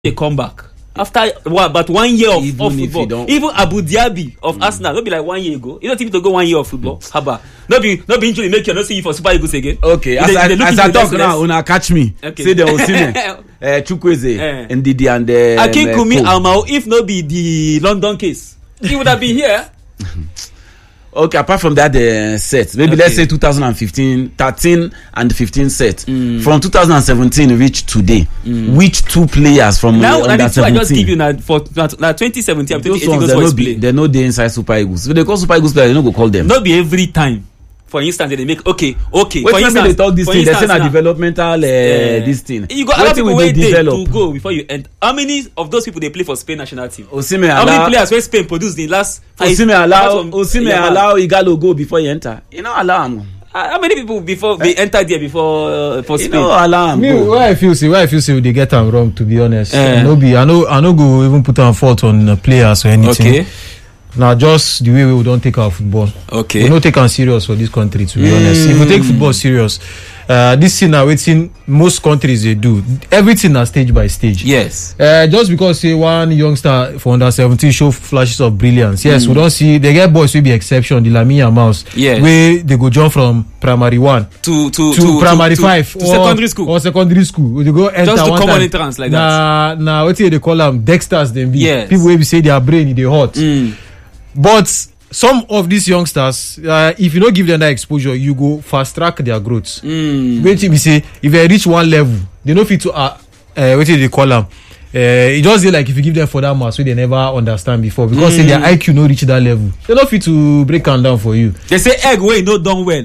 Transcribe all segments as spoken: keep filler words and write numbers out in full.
they come back after what, about one year of, Even of if football. Even Abu Dhabi of mm. Arsenal, not be like one year ago. You don't think to go one year of football? Mm. Haba, not be not be injury make you not see you for Super Eagles again. Okay, as they, I, they as I talk now, una catch me. Okay. Say the Osimhen, uh, Chukwueze, uh, Ndidi, and uh, Akinkunmi Amao. If not be the London case, he would have been here. Okay, apart from that uh, set, maybe okay. let's say twenty fifteen, thirteen and fifteen set. Mm. From twenty seventeen reach today, mm. which two players from now, uh, under seventeen? I just give you now for now twenty seventeen, those ones, they no be, they know they inside Super Eagles. So they call Super Eagles players, they no go call them. Not be every time. For instance, they make okay, okay. Wait, for instance, they talk this thing. They say na developmental uh, uh, this thing. You got a lot of people wait to go before you end. How many of those people they play for Spain national team? Osimhen How allow, many players where Spain produced in last? Osimhen allow Osimhen allow Igalo go before you enter. You know allow him. How many people before they eh? enter there before uh, for Spain? You know allow him. Me, where I feel say, where I feel say they get them wrong. To be honest, eh. no be. I know. I know. Go even put on fault on uh, players or anything. Okay. Now, just the way we don't take our football. Okay. We don't take our serious for this country, to be mm. honest. If we take football serious, uh, this thing now, waiting most countries they do. Everything is stage by stage. Yes. Uh, just because say one youngster for under seventeen show flashes of brilliance. Yes, mm. we don't see they get boys will be exception, the Lamine Yamal. Yes. Where they go jump from primary one to to, to, to primary to, five to, to or, secondary school or secondary school. They go enter just to one common time. entrance like nah, that. Nah, what they call them Dexters them be. Yes. People will say their brain they hot. Mm. But some of these youngsters, uh, if you don't give them that exposure, you go fast track their growth. Mm. Wait till we say if they reach one level, they don't fit to uh, uh what they call them. Uh, it just like if you give them for that mass, so they never understand before because mm. say their I Q no reach that level. They don't fit to break them down for you. They say egg way no done well.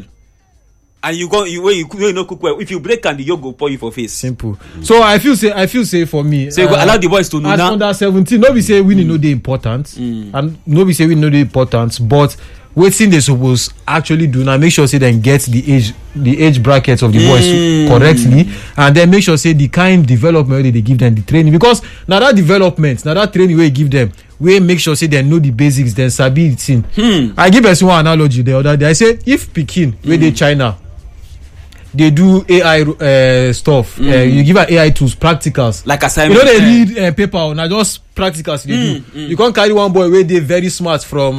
And you go you way you, you know cook well. If you break and the yolk go pour you for face. Simple. Mm. So I feel say I feel say for me. So you uh, go allow the boys to know as now. Under seventeen, no be say winning mm. no dey important, mm. and no be say winning no dey important, but wetin they suppose actually do now make sure say them get the age the age brackets of the mm. boys correctly, and then make sure say the kind development wey they give them the training because now that development now that training wey give them wey make sure say they know the basics then sabi the thing. Hmm. I give person one analogy the other day. I say if Pikin wey dey China they do A I uh, stuff. Mm. Uh, you give her A I tools, practicals. Like assignment. You know they read uh, paper, now just practicals they mm, do. Mm. You can't carry one boy where they very smart from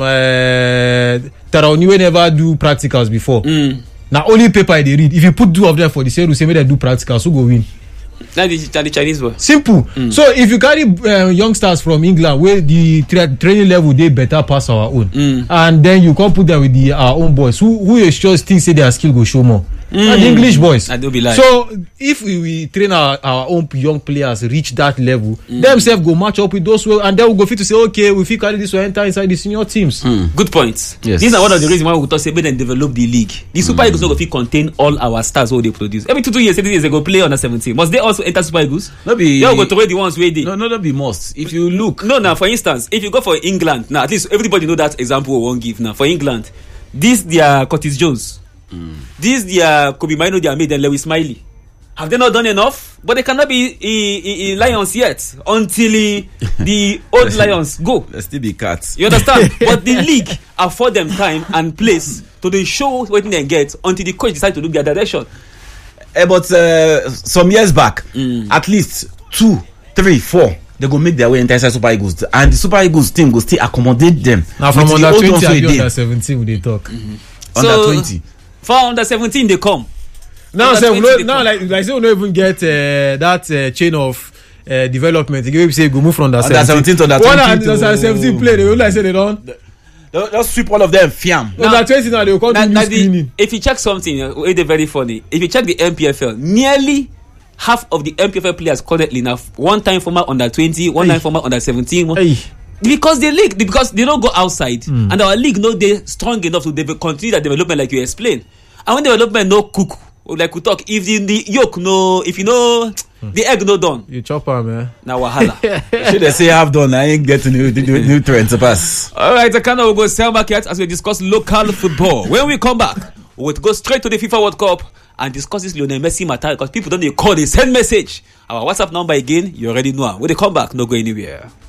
uh, Taraoni wey never do practicals before. Mm. Now only paper they read. If you put two of them for the same, say they do practicals, who go win? That is the Chinese boy. Simple. Mm. So if you carry uh, youngsters from England where the tra- training level they better pass our own, mm. and then you can't put them with the our own boys who who is sure think say their skill go show more. Mm. And the English boys. I do be like. So if we, we train our, our own young players reach that level, mm. themselves go match up with those well, and then we go fit to say, okay, we fit carry this one enter inside the senior teams. Mm. Good points. Yes. These are one of the reasons why we talk say then develop the league. The Super Eagles mm. not go fit contain all our stars who they produce. Every two two years, three years they go play under seventeen. Must they also enter Super Eagles? No be. They go to the ones where they. No, no, no be must. If you look. No, now for instance, if you go for England, now at least everybody know that example we won't give now. For England, this their Curtis Jones. Mm. This their Kobe Mino they are made and Lewis Smiley. Have they not done enough? But they cannot be in, in, in Lions yet until he, the old Lions go. Let's still be cats. You understand? But the league afford them time and place to they show what they get until the coach decide to look their direction. Uh, but uh, some years back, mm. at least two, three, four, they go make their way into Super Eagles, and the Super Eagles team go still accommodate them. Now from under twenty and under seventeen, they talk. Mm-hmm. Under so, twenty. For under seventeen, they come. Now, so we no, now like like say we don't even get uh, that uh, chain of uh, development. They say go move from under seventeen to under twenty. One under seventeen play, they will like say they don't. Just sweep all of them, fiam. Under twenty now they will come to new screening. If you check something, uh, it's very funny. If you check the M P F L, nearly half of the M P F L players currently now one time former under twenty, one hey. time former under seventeen. Hey. Because the league, because they don't go outside, mm. and our league no they strong enough to de- continue that development like you explained. And when development no cook, like we talk, if the, the yolk no, if you know mm. the egg no done, you chop her, man. Now wahala. Should I say half done? I ain't getting new nutrients to pass. All right, the kind of go sell market as we discuss local football. When we come back, we'll go straight to the FIFA World Cup and discuss this Lionel Messi matter because people don't they call, they send message. Our WhatsApp number again, you already know. When they come back, no go anywhere.